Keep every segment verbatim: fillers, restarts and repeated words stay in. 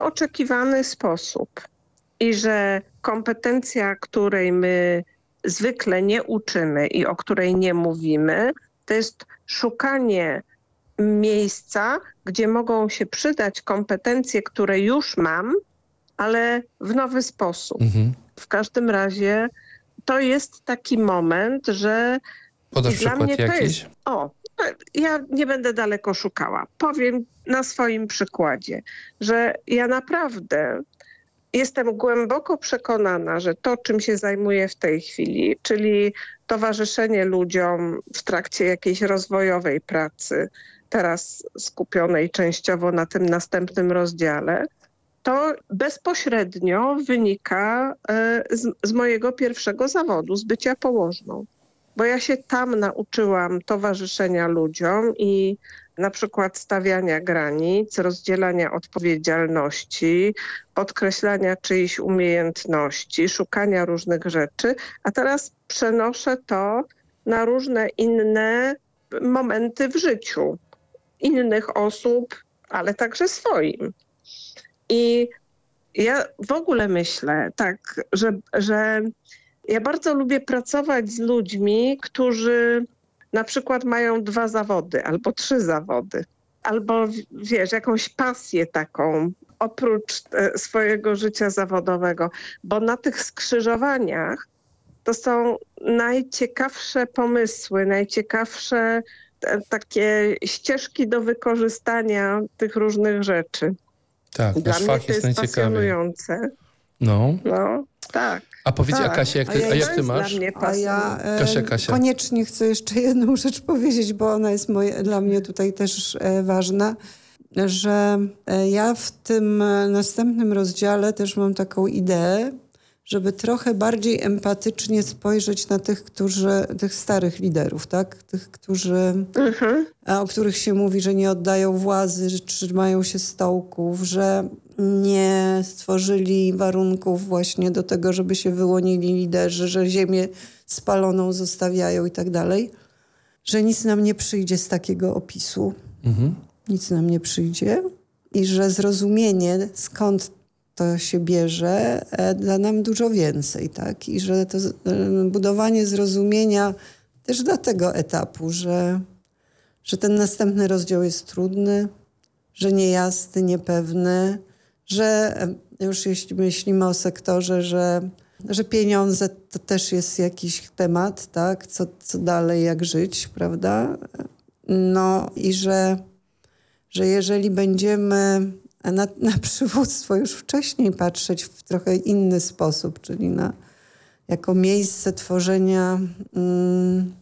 oczekiwany sposób i że kompetencja, której my zwykle nie uczymy i o której nie mówimy, to jest szukanie miejsca, gdzie mogą się przydać kompetencje, które już mam, ale w nowy sposób. Mhm. W każdym razie to jest taki moment, że Podasz dla przykład mnie to jakiś? jest... O, ja nie będę daleko szukała. Powiem na swoim przykładzie, że ja naprawdę jestem głęboko przekonana, że to, czym się zajmuję w tej chwili, czyli towarzyszenie ludziom w trakcie jakiejś rozwojowej pracy, teraz skupionej częściowo na tym następnym rozdziale, to bezpośrednio wynika z, z mojego pierwszego zawodu, z bycia położną. Bo ja się tam nauczyłam towarzyszenia ludziom i na przykład stawiania granic, rozdzielania odpowiedzialności, podkreślania czyichś umiejętności, szukania różnych rzeczy, a teraz przenoszę to na różne inne momenty w życiu innych osób, ale także swoim. I ja w ogóle myślę tak, że, że ja bardzo lubię pracować z ludźmi, którzy na przykład mają dwa zawody albo trzy zawody, albo wiesz, jakąś pasję taką oprócz swojego życia zawodowego, bo na tych skrzyżowaniach to są najciekawsze pomysły, najciekawsze t- takie ścieżki do wykorzystania tych różnych rzeczy. Tak, dla mnie fach to jest, jest pasjonujące. No. No, tak. A powiedz, tak. a Kasia, jak ty, a, ja a jak ty masz? A ja e, Kasia, Kasia. koniecznie chcę jeszcze jedną rzecz powiedzieć, bo ona jest moje, dla mnie tutaj też e, ważna, że e, ja w tym e, następnym rozdziale też mam taką ideę, żeby trochę bardziej empatycznie spojrzeć na tych, którzy, tych starych liderów, tak? Tych, którzy, mhm. o których się mówi, że nie oddają władzy, że trzymają się stołków, że nie stworzyli warunków właśnie do tego, żeby się wyłonili liderzy, że ziemię spaloną zostawiają i tak dalej, że nic nam nie przyjdzie z takiego opisu. Mhm. Nic nam nie przyjdzie i że zrozumienie, skąd to się bierze, da nam dużo więcej, tak? I że to budowanie zrozumienia też do tego etapu, że, że ten następny rozdział jest trudny, że niejasny, niepewny, że już jeśli myślimy o sektorze, że, że pieniądze to też jest jakiś temat, tak? Co, co dalej, jak żyć, prawda? No i że, że jeżeli będziemy na, na przywództwo już wcześniej patrzeć w trochę inny sposób, czyli na, jako miejsce tworzenia mm,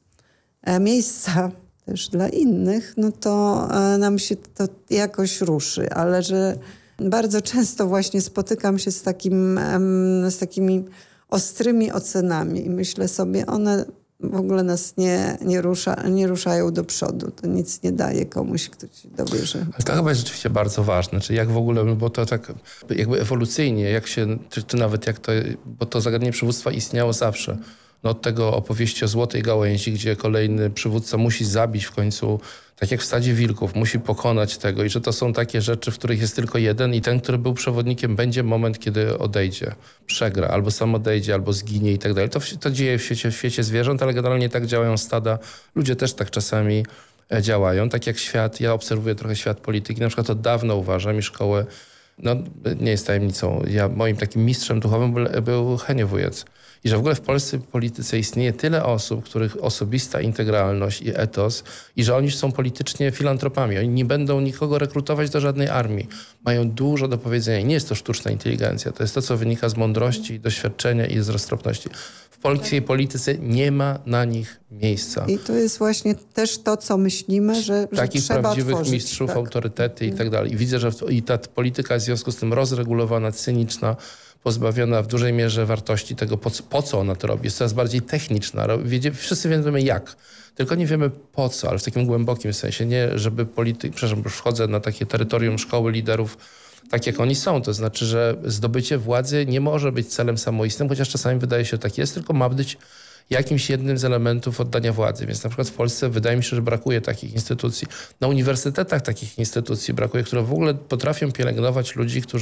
miejsca też dla innych, no to e, nam się to jakoś ruszy, ale że bardzo często właśnie spotykam się z, takim, em, z takimi ostrymi ocenami i myślę sobie, one w ogóle nas nie, nie, rusza, nie ruszają do przodu. To nic nie daje komuś, kto ci dowierzy. Ale to chyba jest rzeczywiście bardzo ważne, czy jak w ogóle, bo to tak jakby ewolucyjnie, jak się, czy, czy nawet jak to, bo to zagadnienie przywództwa istniało zawsze. No od tego opowieści o Złotej Gałęzi, gdzie kolejny przywódca musi zabić w końcu, tak jak w Stadzie Wilków, musi pokonać tego i że to są takie rzeczy, w których jest tylko jeden i ten, który był przewodnikiem, będzie moment, kiedy odejdzie, przegra, albo sam odejdzie, albo zginie i tak dalej. To, to dzieje w świecie, w świecie zwierząt, ale generalnie tak działają stada. Ludzie też tak czasami działają, tak jak świat, ja obserwuję trochę świat polityki, na przykład od dawna uważam i szkoły, no nie jest tajemnicą, ja, moim takim mistrzem duchowym był, był Henio Wujec. I że w ogóle w polskiej polityce istnieje tyle osób, których osobista integralność i etos i że oni są politycznie filantropami. Oni nie będą nikogo rekrutować do żadnej armii. Mają dużo do powiedzenia i nie jest to sztuczna inteligencja. To jest to, co wynika z mądrości, doświadczenia i z roztropności. W polskiej polityce nie ma na nich miejsca. I to jest właśnie też to, co myślimy, że, że Takich trzeba prawdziwych tworzyć, mistrzów, tak. autorytety i tak dalej. I widzę, że w, i ta polityka jest w związku z tym rozregulowana, cyniczna, pozbawiona w dużej mierze wartości tego, po, po co ona to robi. Jest coraz bardziej techniczna. Wiedzie, wszyscy wiemy jak, tylko nie wiemy po co, ale w takim głębokim sensie. Nie, żeby polityk, przepraszam, już wchodzę na takie terytorium szkoły liderów, tak jak oni są. To znaczy, że zdobycie władzy nie może być celem samoistnym, chociaż czasami wydaje się, że tak jest, tylko ma być jakimś jednym z elementów oddania władzy. Więc na przykład w Polsce wydaje mi się, że brakuje takich instytucji. Na uniwersytetach takich instytucji brakuje, które w ogóle potrafią pielęgnować ludzi, którzy